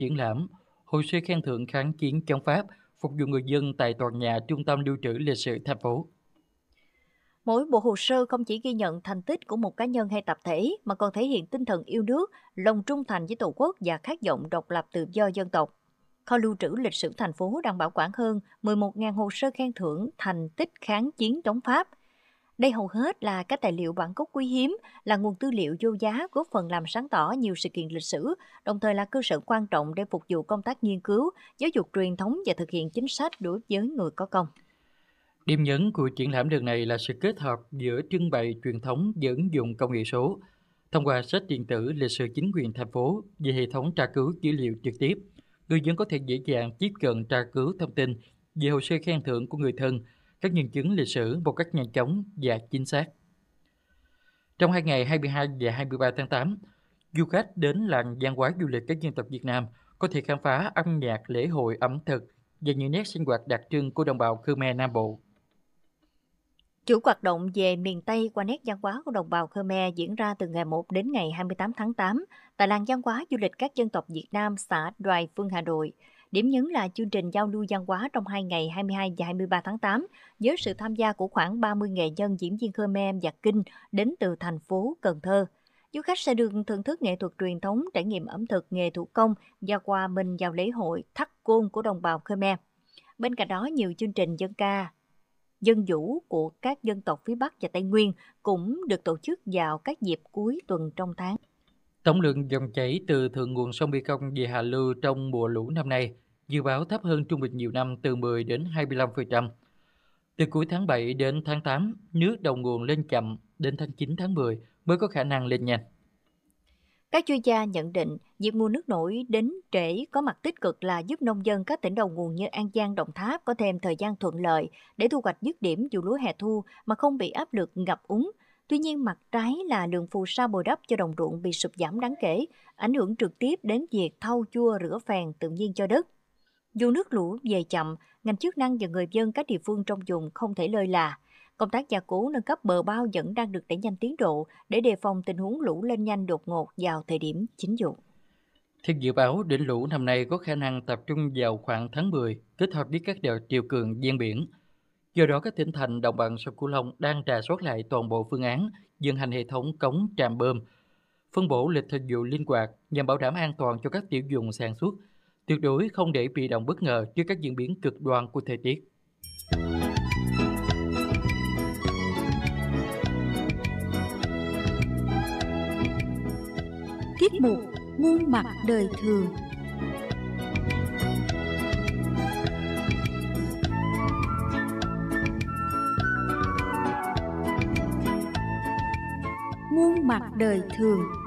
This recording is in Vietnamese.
triển lãm, hồ sơ khen thưởng kháng chiến chống Pháp phục vụ người dân tại tòa nhà Trung tâm Lưu trữ Lịch sử thành phố. Mỗi bộ hồ sơ không chỉ ghi nhận thành tích của một cá nhân hay tập thể mà còn thể hiện tinh thần yêu nước, lòng trung thành với Tổ quốc và khát vọng độc lập tự do dân tộc. Kho lưu trữ lịch sử thành phố đang bảo quản hơn 11.000 hồ sơ khen thưởng thành tích kháng chiến chống Pháp. Đây hầu hết là các tài liệu bản gốc quý hiếm, là nguồn tư liệu vô giá góp phần làm sáng tỏ nhiều sự kiện lịch sử, đồng thời là cơ sở quan trọng để phục vụ công tác nghiên cứu, giáo dục truyền thống và thực hiện chính sách đối với người có công. Điểm nhấn của triển lãm lần này là sự kết hợp giữa trưng bày truyền thống và ứng dụng công nghệ số. Thông qua sách điện tử lịch sử chính quyền thành phố về hệ thống tra cứu dữ liệu trực tiếp, người dân có thể dễ dàng tiếp cận tra cứu thông tin về hồ sơ khen thưởng của người thân, các nhân chứng lịch sử một cách nhanh chóng và chính xác. Trong 2 ngày 22 và 23 tháng 8, du khách đến làng văn hóa du lịch các dân tộc Việt Nam có thể khám phá âm nhạc, lễ hội, ẩm thực và những nét sinh hoạt đặc trưng của đồng bào Khmer Nam Bộ. Chuỗi hoạt động về miền Tây qua nét văn hóa của đồng bào Khmer diễn ra từ ngày 1 đến ngày 28 tháng 8 tại làng văn hóa du lịch các dân tộc Việt Nam, xã Đoài Phương, Hà Nội. Điểm nhấn là chương trình giao lưu văn hóa trong 2 ngày 22 và 23 tháng 8 với sự tham gia của khoảng 30 nghệ nhân diễn viên Khmer và Kinh đến từ thành phố Cần Thơ. Du khách sẽ được thưởng thức nghệ thuật truyền thống, trải nghiệm ẩm thực, nghề thủ công và hòa mình vào lễ hội Thắt Côn của đồng bào Khmer. Bên cạnh đó, nhiều chương trình dân ca, dân vũ của các dân tộc phía Bắc và Tây Nguyên cũng được tổ chức vào các dịp cuối tuần trong tháng. Tổng lượng dòng chảy từ thượng nguồn sông Mekong về hạ lưu trong mùa lũ năm nay dự báo thấp hơn trung bình nhiều năm từ 10 đến 25%. Từ cuối tháng 7 đến tháng 8, nước đầu nguồn lên chậm, đến tháng 9 tháng 10 mới có khả năng lên nhanh. Các chuyên gia nhận định, việc mùa nước nổi đến trễ có mặt tích cực là giúp nông dân các tỉnh đầu nguồn như An Giang, Đồng Tháp có thêm thời gian thuận lợi để thu hoạch dứt điểm vụ lúa hè thu mà không bị áp lực ngập úng. Tuy nhiên, mặt trái là lượng phù sa bồi đắp cho đồng ruộng bị sụt giảm đáng kể, ảnh hưởng trực tiếp đến việc thau chua rửa phèn tự nhiên cho đất. Dù nước lũ về chậm, ngành chức năng và người dân các địa phương trong vùng không thể lơi là. Công tác gia cố nâng cấp bờ bao vẫn đang được đẩy nhanh tiến độ để đề phòng tình huống lũ lên nhanh đột ngột vào thời điểm chính vụ. Theo dự báo, đỉnh lũ năm nay có khả năng tập trung vào khoảng tháng 10, kết hợp với các đợt triều cường ven biển. Do đó, các tỉnh thành đồng bằng sông Cửu Long đang rà soát lại toàn bộ phương án vận hành hệ thống cống tràm bơm, phân bổ lịch thời vụ linh hoạt nhằm bảo đảm an toàn cho các tiểu vùng sản xuất, tuyệt đối không để bị động bất ngờ trước các diễn biến cực đoan của thời tiết. Tiết mục Muôn mặt đời thường. Muôn mặt đời thường.